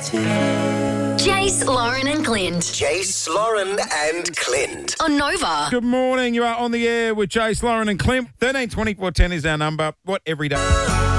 Jace, Lauren and Clint. Jace, Lauren and Clint. On Nova. Good morning. You are on the air with Jace, Lauren and Clint. 13 24 10 is our number. What every day?